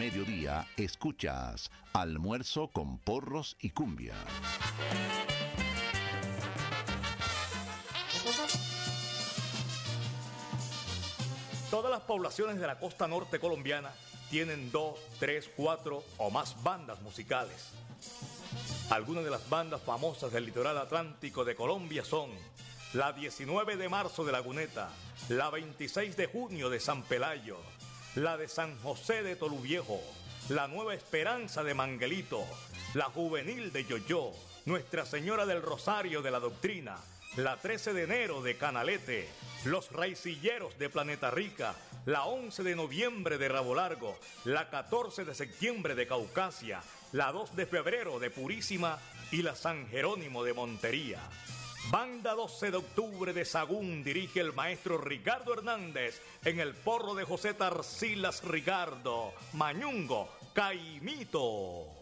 mediodía escuchas Almuerzo con Porros y Cumbia. Todas las poblaciones de la costa norte colombiana tienen 2, 3, 4 o más bandas musicales. Algunas de las bandas famosas del litoral atlántico de Colombia son la 19 de marzo de Laguneta, la 26 de junio de San Pelayo, la de San José de Toluviejo, la Nueva Esperanza de Manguelito, la Juvenil de Yoyó, Nuestra Señora del Rosario de la Doctrina, la 13 de enero de Canalete, los Raicilleros de Planeta Rica, la 11 de noviembre de Rabo Largo, la 14 de septiembre de Caucasia, la 2 de febrero de Purísima y la San Jerónimo de Montería. Banda 12 de octubre de Sagún dirige el maestro Ricardo Hernández en el porro de José Tarsilas Ricardo, Mañungo, Caimito.